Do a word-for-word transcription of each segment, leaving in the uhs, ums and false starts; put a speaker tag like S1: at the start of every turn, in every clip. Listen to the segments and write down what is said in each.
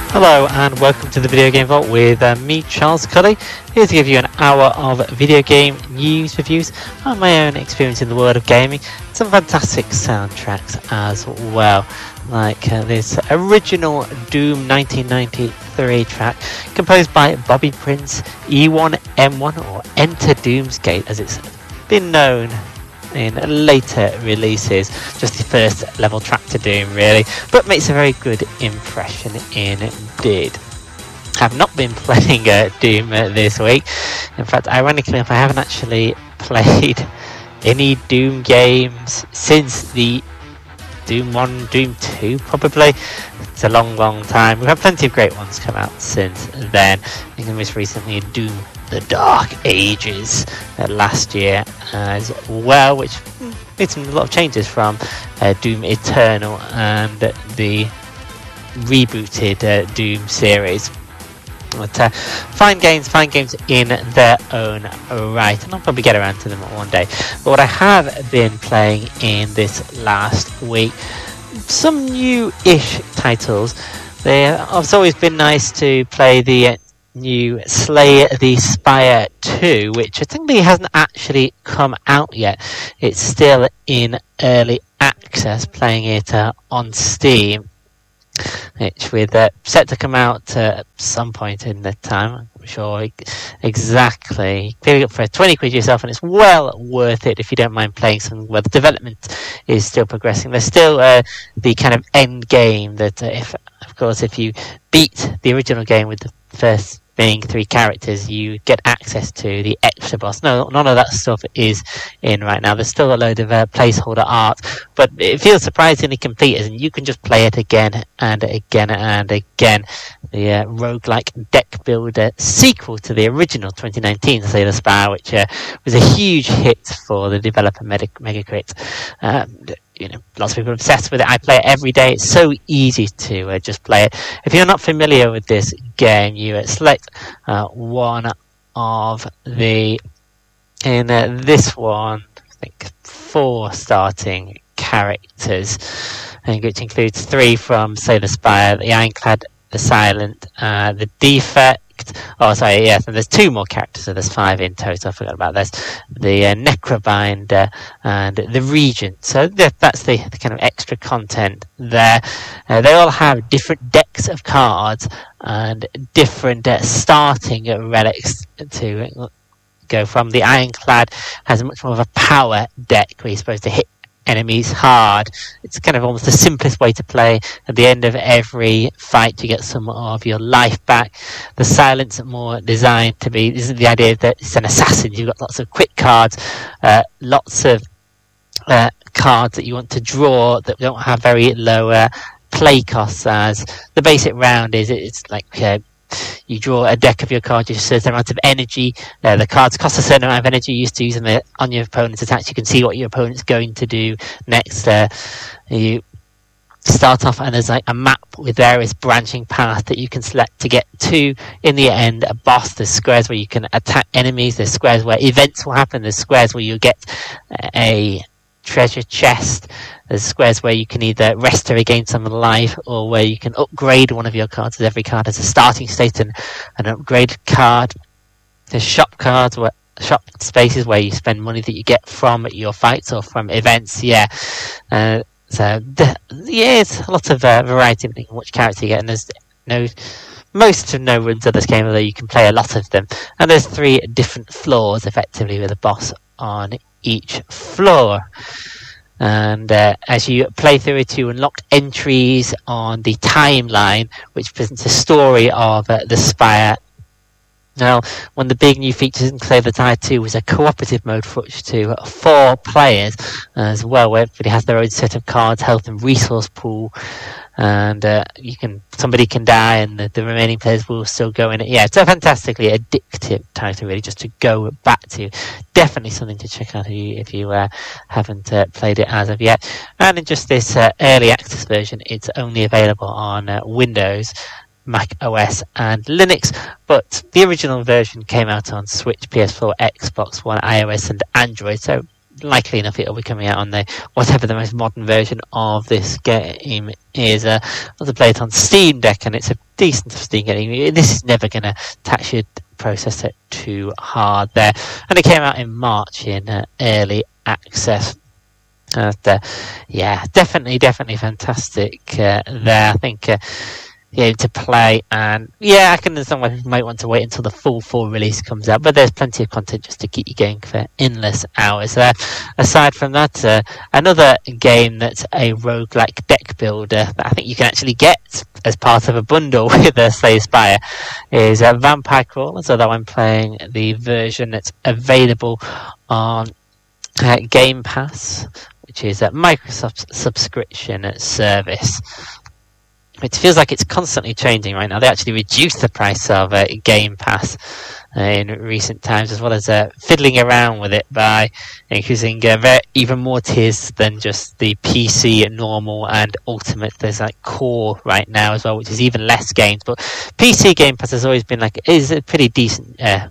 S1: Hello and welcome to the Video Game Vault with uh, me, Charles Cully, here to give you an hour of video game news, reviews, and my own experience in the world of gaming. Some fantastic soundtracks as well, like uh, this original Doom nineteen ninety-three track composed by Bobby Prince, E one M one, or Enter Doomsgate as it's been known in later releases. Just the first level track to Doom really, but makes a very good impression indeed. I've not been playing uh, Doom uh, this week. In fact, ironically enough, I haven't actually played any Doom games since the Doom one, Doom two probably. It's a long long time. We've had plenty of great ones come out since then. I think most recently Doom The Dark Ages uh, last year as well, which made some a lot of changes from uh, Doom Eternal and the rebooted uh, Doom series. But uh, fine games, fine games in their own right, and I'll probably get around to them one day. But what I have been playing in this last week, some new-ish titles. They, it's always been nice to play the uh, new Slay the Spire two, which I think hasn't actually come out yet. It's still in early access, playing it uh, on Steam, which with uh, set to come out uh, at some point in the time. I'm sure exactly. Pick it up for twenty quid yourself, and it's well worth it if you don't mind playing something where the development is still progressing. There's still uh, the kind of end game that, uh, if of course, if you beat the original game with the first being three characters, you get access to the extra boss. No, none of that stuff is in right now. There's still a load of uh, placeholder art, but it feels surprisingly complete, as in you can just play it again and again and again. The uh, roguelike deck builder sequel to the original twenty nineteen Slay the Spire, which uh, was a huge hit for the developer Megacrit. Um, You know, lots of people are obsessed with it. I play it every day. It's so easy to uh, just play it. If you're not familiar with this game, you uh, select uh, one of the, in uh, this one, I think four starting characters, which includes three from Slay the Spire, the Ironclad, the Silent, uh, the Defect. Oh, sorry, yes, and there's two more characters, so there's five in total. I forgot about this. The uh, Necrobinder and the Regent. So th- that's the, the kind of extra content there. Uh, they all have different decks of cards and different uh, starting relics to go from. The Ironclad has much more of a power deck where you're supposed to hit enemies hard. It's kind of almost the simplest way to play. At the end of every fight, you get some of your life back. The Silence more designed to be, this is the idea that it's an assassin. You've got lots of quick cards, uh, lots of uh, cards that you want to draw that don't have very low uh, play costs. As the basic round is, it's like uh, you draw a deck of your cards, you have a certain amount of energy. Uh, the cards cost a certain amount of energy. You used to use them uh, on your opponent's attacks. You can see what your opponent's going to do next. Uh, you start off and there's like a map with various branching paths that you can select to get to, in the end, a boss. There's squares where you can attack enemies. There's squares where events will happen. There's squares where you get a treasure chest. There's squares where you can either rest or regain some life, or where you can upgrade one of your cards, as every card has a starting state and an upgrade card. There's shop cards, where shop spaces where you spend money that you get from your fights or from events. Yeah, uh, so the, yeah, it's a lot of uh, variety in which character you get, and there's no most of no runs of this game, although you can play a lot of them. And there's three different floors, effectively, with a boss on each floor. And uh, as you play through it, you unlock entries on the timeline, which presents a story of uh, the Spire. Now, one of the big new features in Slay the Spire two was a cooperative mode for up to four players as well, where everybody has their own set of cards, health and resource pool. And uh, you can somebody can die, and the, the remaining players will still go in it. Yeah, it's a fantastically addictive title, really, just to go back to. Definitely something to check out if you, if you uh, haven't uh, played it as of yet. And in just this uh, early access version, it's only available on uh, Windows, Mac O S and Linux, but the original version came out on Switch, P S four, Xbox One, iOS and Android, so likely enough it'll be coming out on the whatever the most modern version of this game is. Uh, I also play it on Steam Deck, and it's a decent Steam game. This is never going to tax your processor too hard there. And it came out in March in uh, early access. Uh, yeah, definitely, definitely fantastic uh, there. I think uh, yeah, to play, and yeah, I can understand why people might want to wait until the full full release comes out, but there's plenty of content just to keep you going for endless hours there. Aside from that, uh, another game that's a roguelike deck builder that I think you can actually get as part of a bundle with uh, Slay Spire is uh, Vampire Crawlers, although I'm playing the version that's available on uh, Game Pass, which is a Microsoft subscription service. It feels like it's constantly changing right now. They actually reduced the price of uh, Game Pass uh, in recent times, as well as uh, fiddling around with it by increasing uh, very, even more tiers than just the P C, normal, and ultimate. There's like core right now as well, which is even less games. But P C Game Pass has always been like is a pretty decent uh,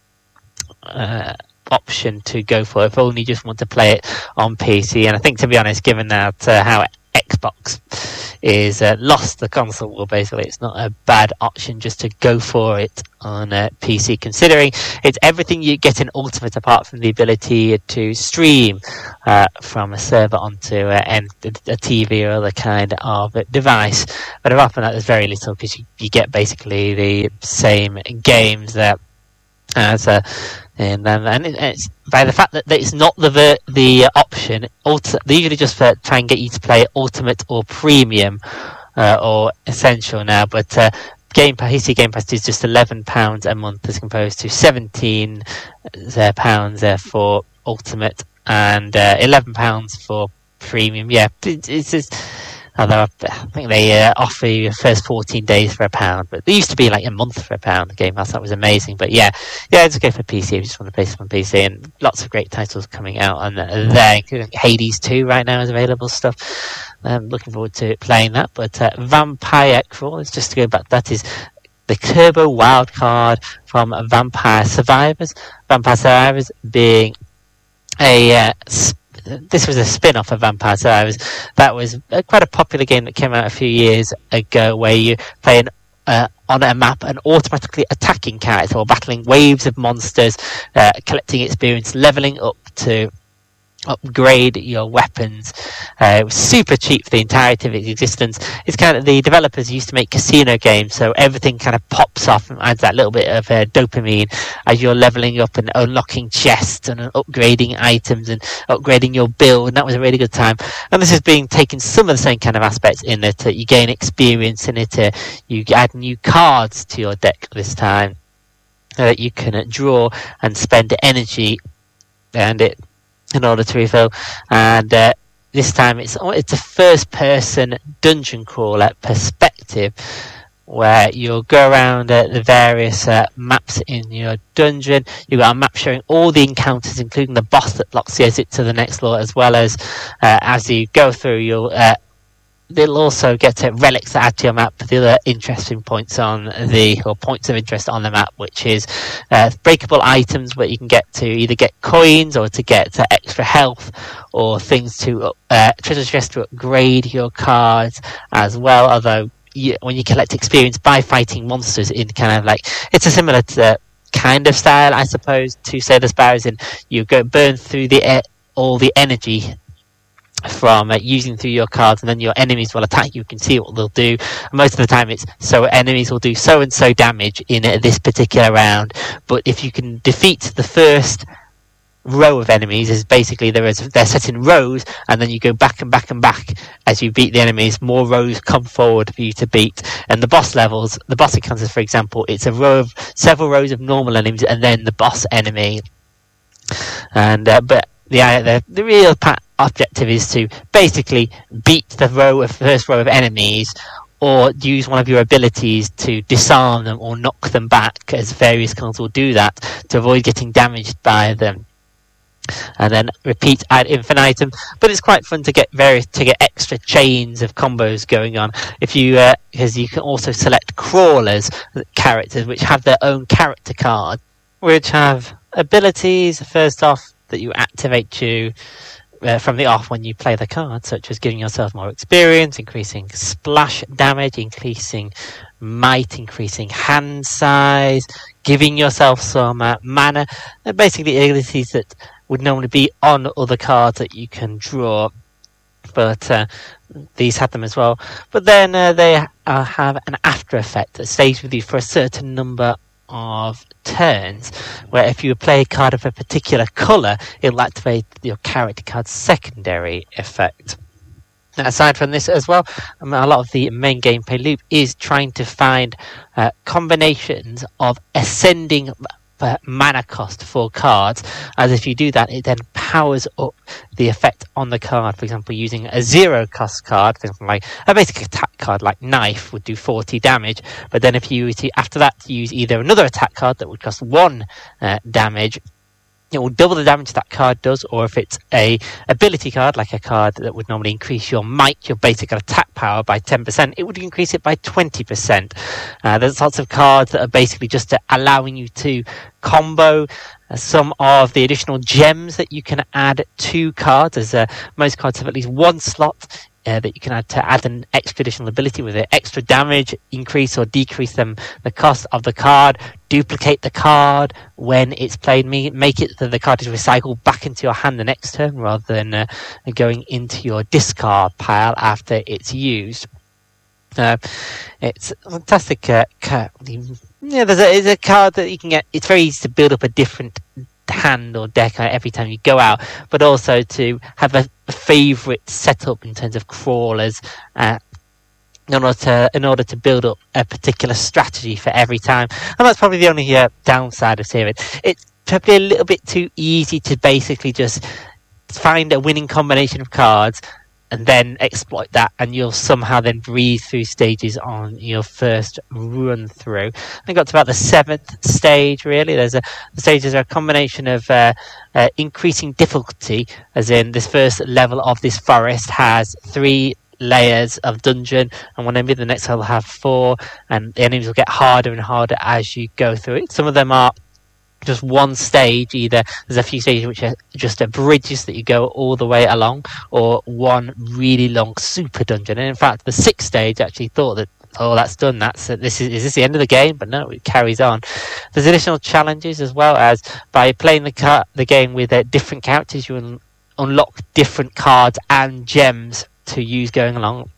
S1: uh, option to go for if only you just want to play it on P C. And I think, to be honest, given that uh, how Xbox is uh, lost the console war, basically it's not a bad option just to go for it on uh, P C, considering it's everything you get in Ultimate apart from the ability to stream uh, from a server onto uh, and a T V or other kind of device. But apart from that, there's very little, because you, you get basically the same games that as a And, um, and it's by the fact that it's not the ver- the option. Ulti- they usually just uh, try and get you to play Ultimate or Premium uh, or Essential now. But uh, Game Pass, P C Game Pass is just eleven pounds a month as opposed to seventeen pounds uh, for Ultimate and uh, eleven pounds for Premium. Yeah, it, it's just. Although I think they uh, offer you the first fourteen days for a pound, but they used to be like a month for a pound. The Game Pass, that was amazing. But yeah, yeah, it's okay for P C if you just want to play some on P C, and lots of great titles coming out on there, including Hades two right now is available stuff. I'm looking forward to playing that. But uh, Vampire Crawlers, just to go back, that is the Turbo wildcard from Vampire Survivors. Vampire Survivors being a uh, sp- this was a spin-off of Vampire Survivors. That was uh, quite a popular game that came out a few years ago, where you play an, uh, on a map an automatically attacking character or battling waves of monsters, uh, collecting experience, leveling up to upgrade your weapons. Uh, it was super cheap for the entirety of its existence. It's kind of, the developers used to make casino games, so everything kind of pops off and adds that little bit of uh, dopamine as you're leveling up and unlocking chests and upgrading items and upgrading your build, and that was a really good time. And this is being taken some of the same kind of aspects in that uh, you gain experience in it, uh, you add new cards to your deck this time uh, that you can uh, draw and spend energy and it in order to refill, and uh, this time it's it's a first-person dungeon crawler perspective, where you'll go around uh, the various uh, maps in your dungeon. You've got a map showing all the encounters, including the boss that blocks the exit to the next floor, as well as uh, as you go through, you'll uh, they'll also get uh, relics that add to your map, the other interesting points on the, or points of interest on the map, which is uh, breakable items where you can get to either get coins or to get uh, extra health, or things to, uh, treasure chests to upgrade your cards as well, although you, when you collect experience by fighting monsters in kind of like, it's a similar to the kind of style, I suppose, to Slay the Spire, in you go burn through the e- all the energy from uh, using through your cards, and then your enemies will attack you. You can see what they'll do. And most of the time it's so enemies will do so and so damage in uh, this particular round, but if you can defeat the first row of enemies, is basically there is they're set in rows, and then you go back and back and back as you beat the enemies. More rows come forward for you to beat, and the boss levels, the boss encounters, for example, it's a row of several rows of normal enemies and then the boss enemy. And uh, but the, uh, the the real pa- objective is to basically beat the row of first row of enemies, or use one of your abilities to disarm them or knock them back, as various cards will do that, to avoid getting damaged by them. And then repeat ad infinitum. But it's quite fun to get various to get extra chains of combos going on. If you uh, because you can also select crawlers, characters which have their own character card, which have abilities. First off, that you activate to uh, from the off when you play the card, such as giving yourself more experience, increasing splash damage, increasing might, increasing hand size, giving yourself some uh, mana, uh, basically abilities that would normally be on other cards that you can draw, but uh, these have them as well. But then uh, they uh, have an after effect that stays with you for a certain number of turns, where if you play a card of a particular colour, it'll activate your character card's secondary effect. Now, aside from this as well, um, a lot of the main gameplay loop is trying to find uh, combinations of ascending uh, mana cost for cards, as if you do that, it then powers up the effect on the card. For example, using a zero cost card, for example, like a basic attack card like Knife would do forty damage, but then if you use after that to use either another attack card that would cost one uh, damage, it will double the damage that card does, or if it's a ability card, like a card that would normally increase your might, your basic attack power by ten percent, it would increase it by twenty percent. Uh, there's lots of cards that are basically just uh, allowing you to combo uh, some of the additional gems that you can add to cards, as uh, most cards have at least one slot Uh, that you can add to add an extra additional ability with it, extra damage, increase or decrease them the cost of the card, duplicate the card when it's played, make it that the card is recycled back into your hand the next turn rather than uh, going into your discard pile after it's used. Uh, it's a fantastic uh, card. Yeah, there's a, there's a card that you can get. It's very easy to build up a different hand or deck every time you go out, but also to have a, a favourite setup in terms of crawlers uh, in order to in order to build up a particular strategy for every time. And that's probably the only uh, downside of Seared. It's probably a little bit too easy to basically just find a winning combination of cards and then exploit that, and you'll somehow then breeze through stages on your first run through. I got to about the seventh stage, really. There's a the stages are a combination of uh, uh, increasing difficulty, as in this first level of this forest has three layers of dungeon, and when I move the next level have four, and the enemies will get harder and harder as you go through it. Some of them are just one stage, either there's a few stages which are just a bridges that you go all the way along, or one really long super dungeon. And in fact, the sixth stage actually thought that, oh, that's done, that's uh, this is is this the end of the game? But no, it carries on. There's additional challenges as well, as by playing the car- the game with uh, different characters, you un- unlock different cards and gems to use going along.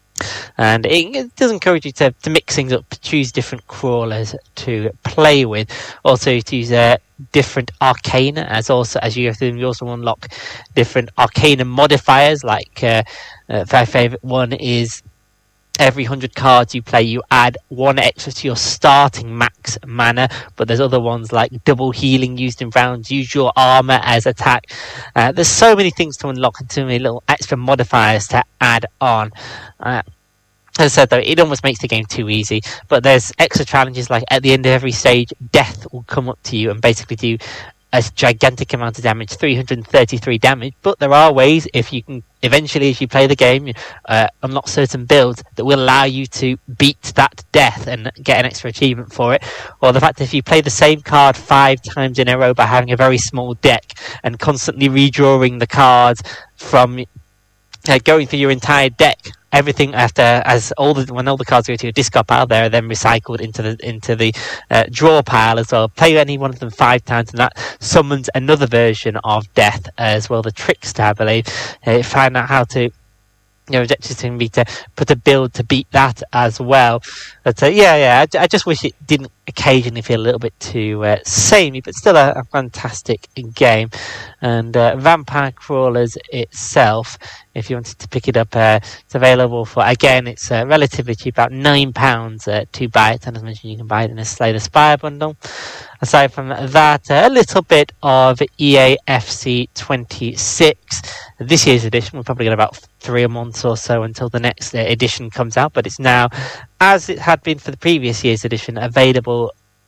S1: And it, it does encourage you to, to mix things up, choose different crawlers to play with, also to use uh, different arcana, as also as you go through them, you also unlock different arcana modifiers, like uh, uh, my favourite one is every one hundred cards you play, you add one extra to your starting max mana, but there's other ones like double healing used in rounds, use your armour as attack. Uh, there's so many things to unlock and too many little extra modifiers to add on. Uh, as I said, though, it almost makes the game too easy, but there's extra challenges, like at the end of every stage, death will come up to you and basically do a gigantic amount of damage, three hundred thirty-three damage, but there are ways, if you can eventually, as you play the game, uh, unlock certain builds that will allow you to beat that death and get an extra achievement for it. Or the fact that if you play the same card five times in a row by having a very small deck and constantly redrawing the cards from uh, going through your entire deck, everything after as all the when all the cards go to your discard pile, they're then recycled into the into the uh, draw pile as well. Play any one of them five times, and that summons another version of death as well. The Trickster, I believe, uh, find out how to. You know, objectives to me to put a build to beat that as well. But uh, yeah, yeah, I, I just wish it didn't occasionally feel a little bit too uh, samey, but still a, a fantastic game. And uh, Vampire Crawlers itself, if you wanted to pick it up, uh, it's available for, again, it's uh, relatively cheap, about nine pounds uh, to buy it. And as mentioned, you can buy it in a Slay the Spire bundle. Aside from that, uh, a little bit of E A F C twenty-six. This year's edition, we've probably got about three months or so until the next uh, edition comes out, but it's now, as it had been for the previous year's edition, available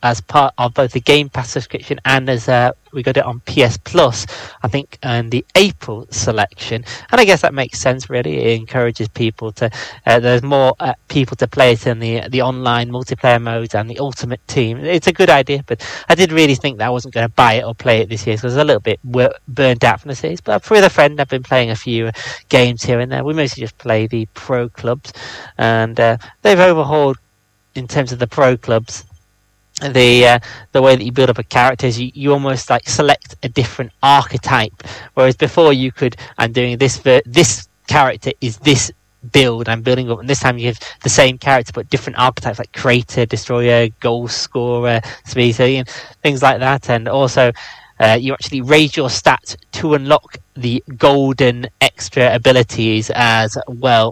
S1: as part of both the Game Pass subscription and as uh, we got it on P S Plus, I think, in the April selection. And I guess that makes sense, really. It encourages people to, uh, there's more uh, people to play it in the the online multiplayer modes and the Ultimate Team. It's a good idea, but I did really think that I wasn't going to buy it or play it this year, because I was a little bit w- burnt out from the series. But with a friend, I've been playing a few games here and there. We mostly just play the pro clubs, and uh, they've overhauled, in terms of the pro clubs, the uh, the way that you build up a character is you, you almost like select a different archetype, whereas before you could, I'm doing this ver- this character is this build I'm building up, and this time you have the same character but different archetypes like creator, destroyer, goal scorer, speed, so, you know, things like that. And also uh, you actually raise your stats to unlock the golden extra abilities as well.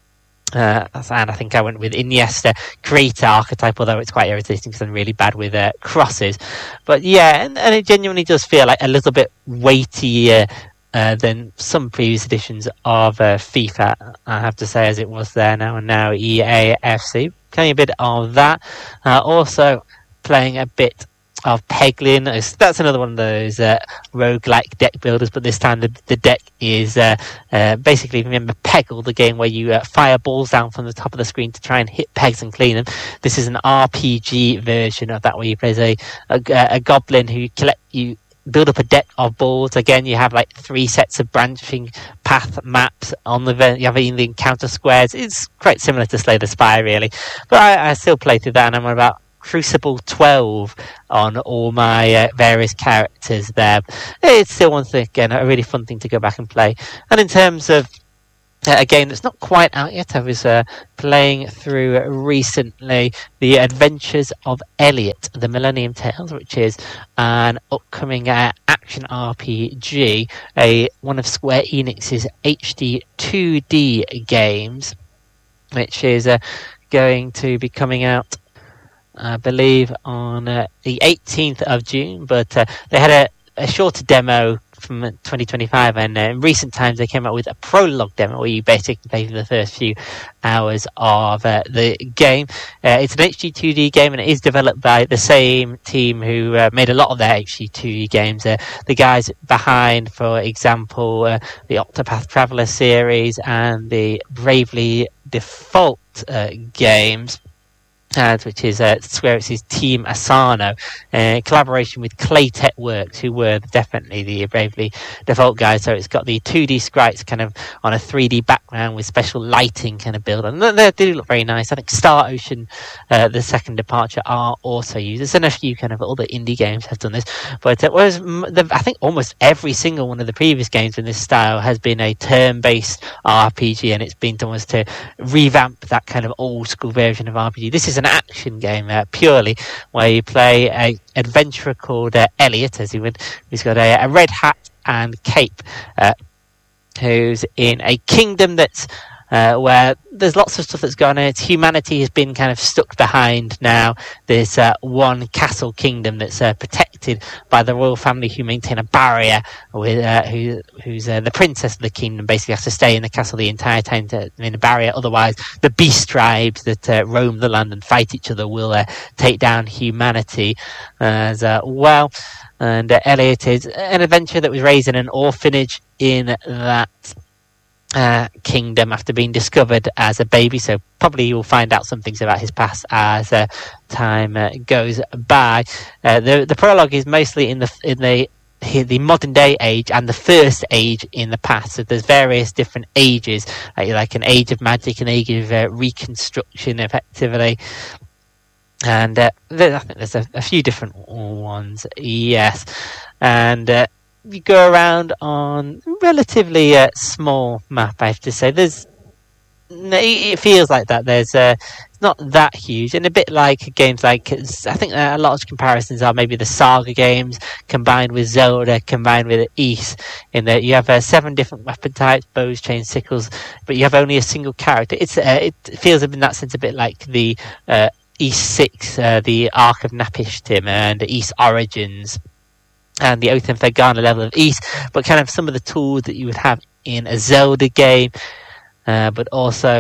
S1: Uh, and I think I went with Iniesta creator archetype, although it's quite irritating because I'm really bad with uh, crosses. But yeah, and, and it genuinely does feel like a little bit weightier uh, than some previous editions of uh, FIFA, I have to say, as it was there now, and now E A F C. Playing a bit of that. Uh, also playing a bit of Peglin. That's another one of those uh, roguelike deck builders, but this time the, the deck is uh, uh, basically, remember Peggle, the game where you uh, fire balls down from the top of the screen to try and hit pegs and clean them. This is an R P G version of that, where you play as a, a, a goblin who collect you build up a deck of balls. Again, you have like three sets of branching path maps on the you have the encounter squares. It's quite similar to Slay the Spire, really, but I, I still play through that, and I'm about Crucible twelve on all my uh, various characters there. It's still one thing, again, a really fun thing to go back and play. And in terms of uh, a game that's not quite out yet, I was uh, playing through recently The Adventures of Elliot, the Millennium Tales, which is an upcoming uh, action R P G, a one of Square Enix's H D two D games, which is uh, going to be coming out, I believe, on uh, the eighteenth of June, but uh, they had a, a shorter demo from twenty twenty-five, and uh, in recent times they came out with a prologue demo where you basically play for the first few hours of uh, the game. Uh, it's an H D two D game, and it is developed by the same team who uh, made a lot of their H D two D games. Uh, the guys behind, for example, uh, the Octopath Traveler series and the Bravely Default uh, games. Uh, which is uh, Square Enix's Team Asano, uh, in collaboration with Claytek Works, who were definitely the Bravely Default guys. So it's got the two D sprites kind of on a three D background with special lighting kind of build, and they do look very nice. I think Star Ocean, uh, the second departure, are also used, and a few kind of other indie games have done this. But uh, whereas the, I think almost every single one of the previous games in this style has been a turn-based R P G, and it's been done to revamp that kind of old school version of R P G. This is an action game uh, purely, where you play a adventurer called uh, Elliot, as he would, who's got a, a red hat and cape, uh, who's in a kingdom that's uh, where there's lots of stuff that's going on. It's humanity has been kind of stuck behind now. There's uh, one castle kingdom that's uh, protected by the royal family, who maintain a barrier with uh, who who's uh, the princess of the kingdom basically has to stay in the castle the entire time to, in a barrier. Otherwise, the beast tribes that uh, roam the land and fight each other will uh, take down humanity as uh, well. And uh, Elliot is an adventurer that was raised in an orphanage in that Uh, kingdom after being discovered as a baby, so probably you'll find out some things about his past as uh, time uh, goes by. Uh, the the prologue is mostly in the in the the modern day age and the first age in the past. So there's various different ages, like, like an age of magic, an age of uh, reconstruction, effectively. And uh, there, I think there's a, a few different ones, yes. And uh, you go around on relatively uh, small map, I have to say. There's, it feels like that. There's uh, it's not that huge, and a bit like games like, I think a lot of comparisons are maybe the Saga games combined with Zelda combined with Ys, in that you have uh, seven different weapon types, bows, chains, sickles, but you have only a single character. It's uh, it feels in that sense a bit like the uh, Ys six, uh, the Ark of Napishtim, and Ys Origins, and the Oath and Fergana level of Ys, but kind of some of the tools that you would have in a Zelda game, uh, but also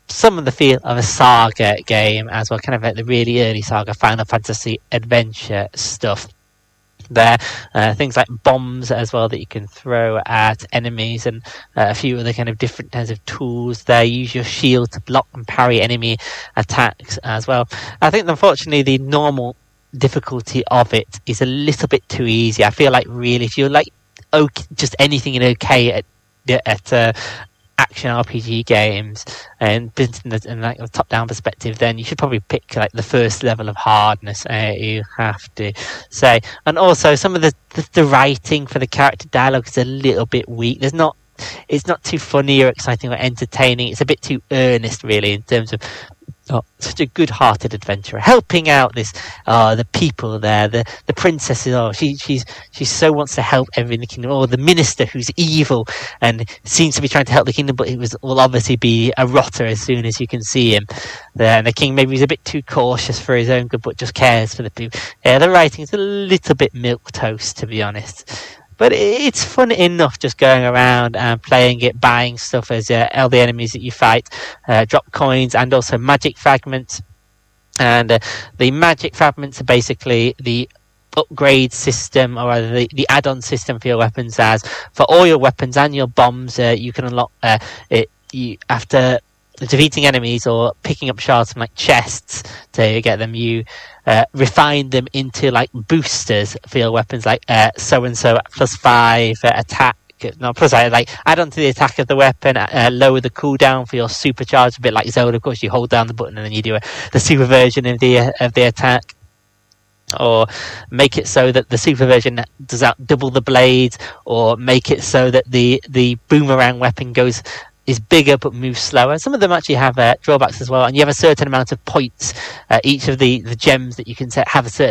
S1: some of the feel of a Saga game as well, kind of like the really early Saga Final Fantasy adventure stuff there. Uh, things like bombs as well that you can throw at enemies, and uh, a few other kind of different kinds of tools there. Use your shield to block and parry enemy attacks as well. I think unfortunately the normal difficulty of it is a little bit too easy. I feel like really if you're like okay, just anything in okay at at uh, action R P G games and in, the, in like a top-down perspective, then you should probably pick like the first level of hardness. Uh, you have to say, and also some of the, the the writing for the character dialogue is a little bit weak. There's not, it's not too funny or exciting or entertaining. It's a bit too earnest, really, in terms of oh, such a good-hearted adventurer helping out this uh the people there, the the princess. Oh, she she's she so wants to help everyone in the kingdom. Or the minister who's evil and seems to be trying to help the kingdom, but it was will obviously be a rotter as soon as you can see him there. And the king maybe he's a bit too cautious for his own good, but just cares for the people. Yeah, the writing is a little bit milquetoast, to be honest. But it's fun enough just going around and playing it, buying stuff as uh, all the enemies that you fight, uh, drop coins, and also magic fragments. And uh, the magic fragments are basically the upgrade system, or rather the, the add-on system for your weapons. As for all your weapons and your bombs, uh, you can unlock uh, it you after defeating enemies or picking up shards from like chests to get them. You uh, refine them into like boosters for your weapons, like uh, so and so plus five uh, attack. No, plus I like add on to the attack of the weapon, uh, lower the cooldown for your supercharge, a bit like Zelda. Of course, you hold down the button and then you do a, the super version of the uh, of the attack. Or make it so that the super version does out double the blades, or make it so that the the boomerang weapon goes is bigger but moves slower. Some of them actually have uh, drawbacks as well, and you have a certain amount of points. Uh, each of the the gems that you can set have a certain